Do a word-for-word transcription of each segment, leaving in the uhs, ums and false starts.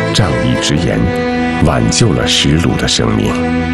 仗义直言，挽救了石鲁的生命。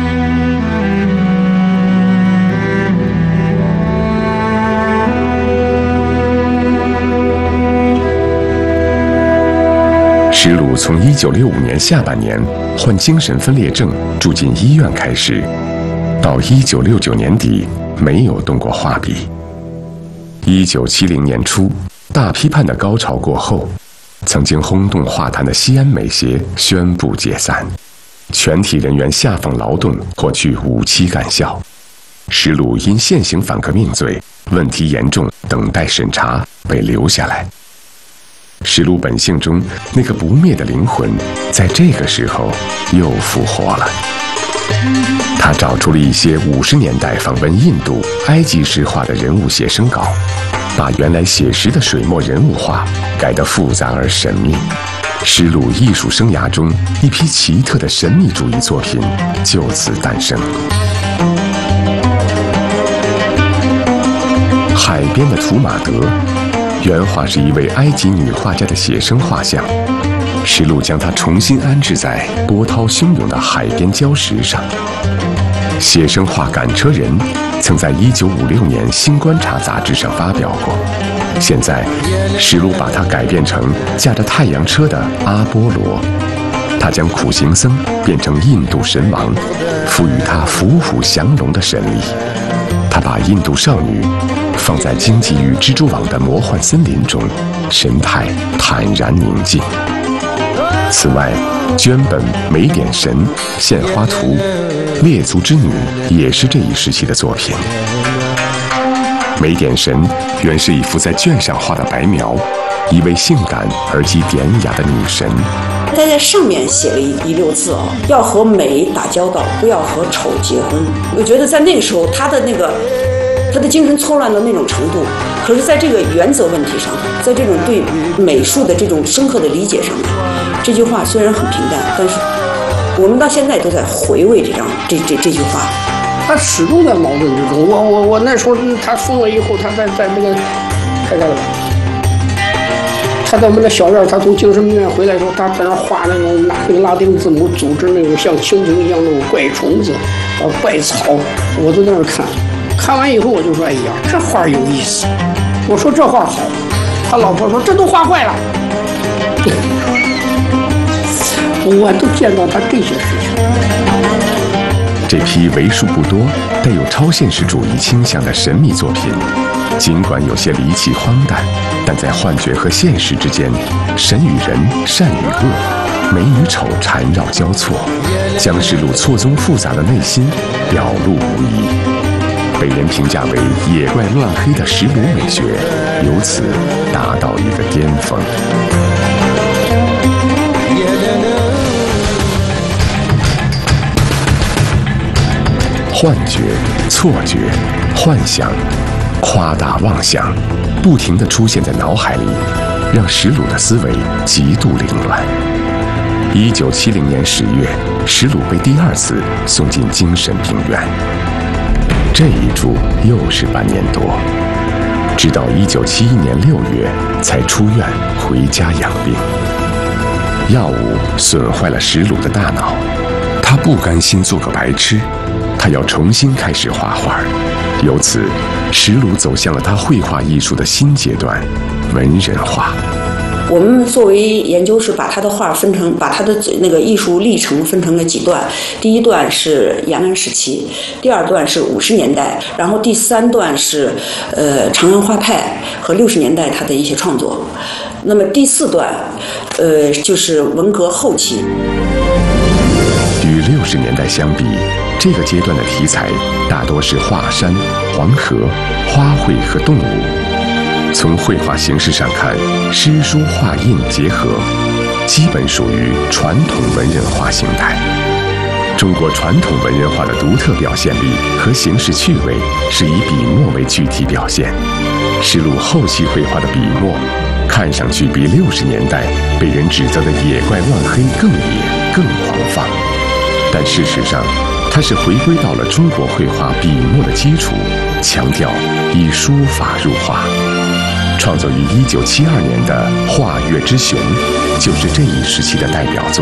石鲁从一九六五年下半年患精神分裂症住进医院开始，到一九六九年底没有动过画笔。一九七零年初，大批判的高潮过后，曾经轰动画坛的西安美协宣布解散，全体人员下放劳动或去五七干校。石鲁因现行反革命罪，问题严重，等待审查，被留下来。石鲁本性中那个不灭的灵魂，在这个时候又复活了。他找出了一些五十年代访问印度、埃及时画的人物写生稿，把原来写实的水墨人物画改得复杂而神秘。石鲁艺术生涯中一批奇特的神秘主义作品就此诞生。海边的图马德，原画是一位埃及女画家的写生画像，石鲁将它重新安置在波涛汹涌的海边礁石上。写生画《赶车人》曾在一九五六年《新观察》杂志上发表过，现在石鲁把它改变成驾着太阳车的阿波罗，他将苦行僧变成印度神王，赋予他伏虎降龙的神力。他把印度少女放在荆棘与蜘蛛网的魔幻森林中，神态坦然宁静。此外，绢本、美典神、献花图、列族之女也是这一时期的作品。美典神原是一幅在卷上画的白描，一位性感而极典雅的女神。 他在上面写了一一溜字啊，要和美打交道，不要和丑结婚。我觉得在那个时候，他的那个他的精神错乱的那种程度，可是在这个原则问题上，在这种对美术的这种深刻的理解上面，这句话虽然很平淡，但是我们到现在都在回味这张这这这句话。 他始终在矛盾之中。我我我那时候他疯了以后，他在在那个看看他在我们的小院，他从精神病院回来的时候，他在那画那种拿那个拉丁字母组织那种像蜻蜓一样那种怪虫子啊怪草，我都在那看。看完以后我就说，哎呀，这画有意思。我说这画好，他老婆说这都画坏了。我都见到他这些事情。 这批为数不多带有超现实主义倾向的神秘作品，尽管有些离奇荒诞，但在幻觉和现实之间，神与人、善与恶、美与丑缠绕交错，将石鲁错综复杂的内心表露无遗。被人评价为野怪乱黑的石鲁美学，由此达到一个巅峰。幻觉、错觉、幻想、夸大妄想，不停地出现在脑海里，让石鲁的思维极度凌乱。一九七零年十月，石鲁被第二次送进精神病院，这一住又是半年多，直到一九七一年六月才出院回家养病。药物损坏了石鲁的大脑，他不甘心做个白痴。他要重新开始画画，由此，石鲁走向了他绘画艺术的新阶段——文人画。 我们作为研究是把他的画分成，把他的那个艺术历程分成了几段。第一段是延安时期，第二段是五十年代，然后第三段是呃长安画派和六十年代他的一些创作。那么第四段，呃就是文革后期。 与六十年代相比，这个阶段的题材大多是画山、黄河、花卉和动物。从绘画形式上看，诗书画印结合，基本属于传统文人画形态。中国传统文人画的独特表现力和形式趣味是以笔墨为具体表现。石鲁后期绘画的笔墨，看上去比六十年代被人指责的野怪乱黑更野、更狂放。但事实上，它是回归到了中国绘画笔墨的基础，强调以书法入画。创作于一九七二年的《画岳之雄》，就是这一时期的代表作。